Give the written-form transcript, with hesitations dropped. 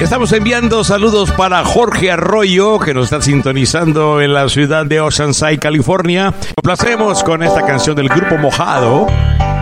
Estamos enviando saludos para Jorge Arroyo, que nos está sintonizando en la ciudad de Oceanside, California. Complacemos con esta canción del Grupo Mojado,